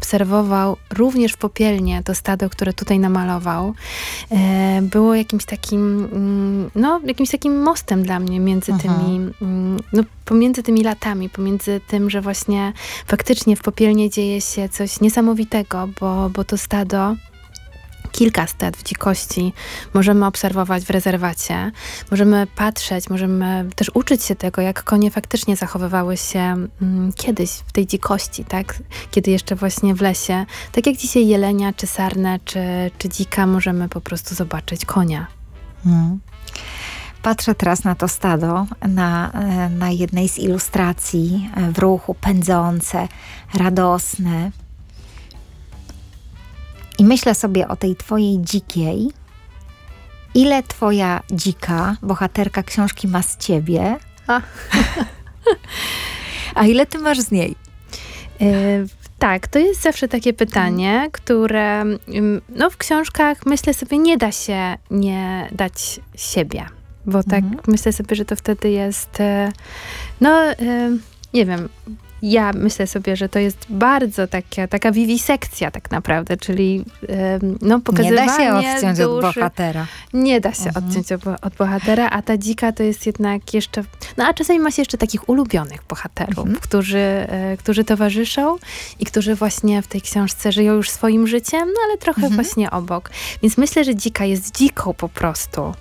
obserwował również w Popielnie to stado, które tutaj namalował, było jakimś takim mostem dla mnie między tymi, pomiędzy tymi latami, pomiędzy tym, że właśnie faktycznie w Popielnie dzieje się coś niesamowitego, bo to stado, kilka stad w dzikości możemy obserwować w rezerwacie. Możemy patrzeć, możemy też uczyć się tego, jak konie faktycznie zachowywały się kiedyś w tej dzikości, tak? Kiedy jeszcze właśnie w lesie. Tak jak dzisiaj jelenia, czy sarnę, czy dzika możemy po prostu zobaczyć konia. Patrzę teraz na to stado, na jednej z ilustracji w ruchu, pędzące, radosne. I myślę sobie o tej twojej dzikiej. Ile twoja dzika, bohaterka książki, ma z ciebie? A ile ty masz z niej? Tak, to jest zawsze takie pytanie, które w książkach, myślę sobie, nie da się nie dać siebie. Bo tak myślę sobie, że to wtedy jest, nie wiem, ja myślę sobie, że to jest bardzo taka wiwisekcja tak naprawdę, czyli pokazywanie nie da się odciąć duszy. Od bohatera. Nie da się odciąć od bohatera, a ta dzika to jest jednak jeszcze... a czasami ma się jeszcze takich ulubionych bohaterów, którzy towarzyszą i którzy właśnie w tej książce żyją już swoim życiem, ale trochę właśnie obok. Więc myślę, że dzika jest dziką po prostu.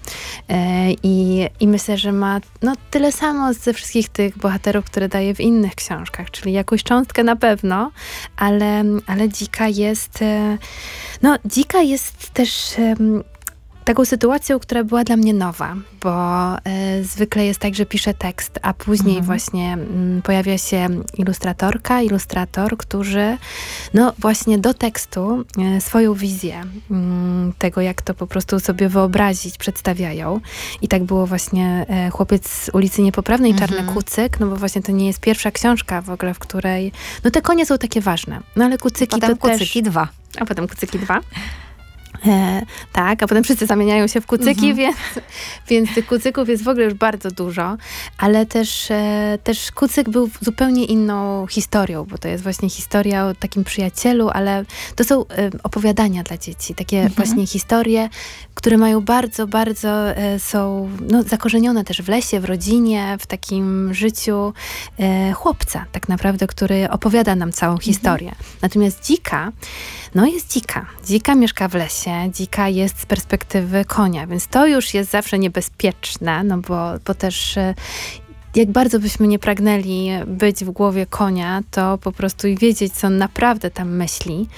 I myślę, że ma tyle samo ze wszystkich tych bohaterów, które daje w innych książkach, czyli jakąś cząstkę na pewno, ale dzika jest... dzika jest też taką sytuacją, która była dla mnie nowa, bo zwykle jest tak, że piszę tekst, a później właśnie pojawia się ilustrator, którzy właśnie do tekstu swoją wizję tego, jak to po prostu sobie wyobrazić, przedstawiają. I tak było właśnie Chłopiec z ulicy Niepoprawnej, Czarny kucyk, bo właśnie to nie jest pierwsza książka w ogóle, w której te konie są takie ważne. Ale kucyki potem to kucyki też... 2. A potem kucyki 2. Tak, a potem wszyscy zamieniają się w kucyki, więc tych kucyków jest w ogóle już bardzo dużo, ale też kucyk był zupełnie inną historią, bo to jest właśnie historia o takim przyjacielu, ale to są opowiadania dla dzieci, takie właśnie historie, które mają bardzo, bardzo są zakorzenione też w lesie, w rodzinie, w takim życiu chłopca tak naprawdę, który opowiada nam całą historię. Natomiast dzika, jest dzika. Dzika mieszka w lesie, dzika jest z perspektywy konia, więc to już jest zawsze niebezpieczne, bo też jak bardzo byśmy nie pragnęli być w głowie konia, to po prostu i wiedzieć, co on naprawdę tam myśli,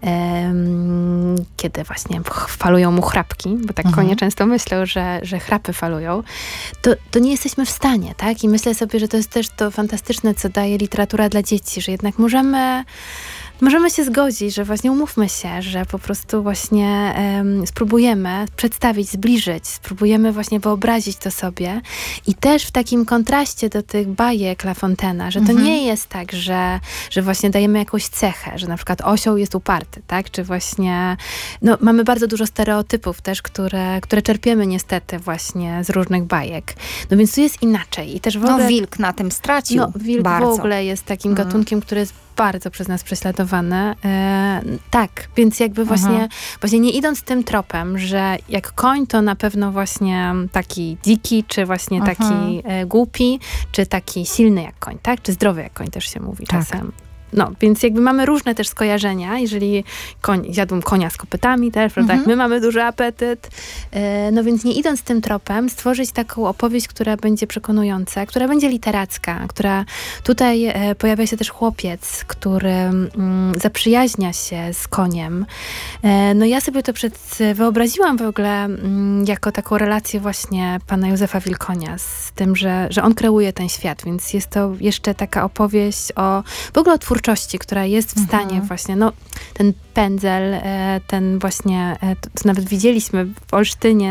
kiedy właśnie falują mu chrapki, bo tak konie często myślą, że chrapy falują, to nie jesteśmy w stanie, tak? I myślę sobie, że to jest też to fantastyczne, co daje literatura dla dzieci, że jednak możemy się zgodzić, że właśnie umówmy się, że po prostu właśnie spróbujemy przedstawić, zbliżyć, spróbujemy właśnie wyobrazić to sobie i też w takim kontraście do tych bajek La Fontaina, że to nie jest tak, że właśnie dajemy jakąś cechę, że na przykład osioł jest uparty, tak? Czy właśnie, mamy bardzo dużo stereotypów też, które czerpiemy niestety właśnie z różnych bajek. Więc tu jest inaczej. I też w ogóle... wilk na tym stracił wilk bardzo. w ogóle jest takim gatunkiem, który jest bardzo przez nas prześladowane. Tak, więc jakby właśnie nie idąc tym tropem, że jak koń, to na pewno właśnie taki dziki, czy właśnie taki głupi, czy taki silny jak koń, tak? Czy zdrowy jak koń też się mówi czasem. Więc jakby mamy różne też skojarzenia, jeżeli jadłem konia z kopytami też, prawda? Jak my mamy duży apetyt. Więc nie idąc tym tropem, stworzyć taką opowieść, która będzie przekonująca, która będzie literacka, która tutaj pojawia się też chłopiec, który zaprzyjaźnia się z koniem. Ja sobie to wyobraziłam w ogóle jako taką relację właśnie pana Józefa Wilkonia z tym, że on kreuje ten świat, więc jest to jeszcze taka opowieść w ogóle o twórczości, która jest w stanie właśnie, ten pędzel, ten właśnie, to nawet widzieliśmy w Olsztynie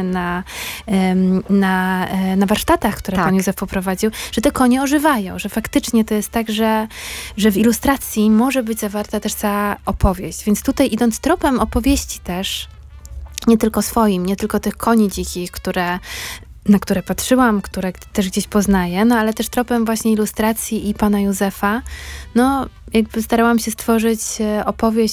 na warsztatach, które pan Józef poprowadził, że te konie ożywają, że faktycznie to jest tak, że w ilustracji może być zawarta też cała opowieść. Więc tutaj idąc tropem opowieści też, nie tylko swoim, nie tylko tych koni dzikich, na które patrzyłam, które też gdzieś poznaję, ale też tropem właśnie ilustracji i pana Józefa, jakby starałam się stworzyć opowieść